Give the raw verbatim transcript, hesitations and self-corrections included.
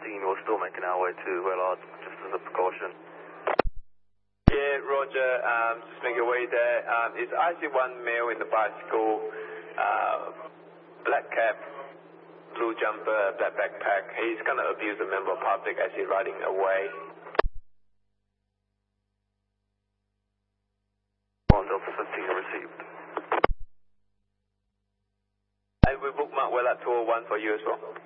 scene. We're still making our way to Willard, just as a precaution. Yeah, Roger, um, just make your way there. Um, it's I C one male in the bicycle, uh, black cap, blue jumper, black backpack. He's going to abuse a member of public as he's riding away. One Delta fifteen received. And we bookmark Willard two oh one for you as well.